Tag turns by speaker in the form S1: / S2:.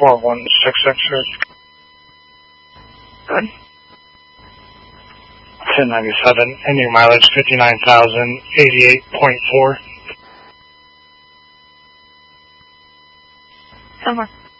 S1: 4166, sir.
S2: Good.
S1: 1097, ending mileage 59,088.4.
S2: Somewhere.